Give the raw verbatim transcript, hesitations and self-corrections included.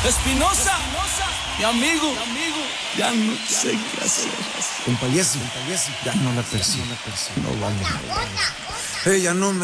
Espinosa, mi amigo, ya no sé qué hacer. Compa Jesse, ya no la persigo, no vale. Ella no me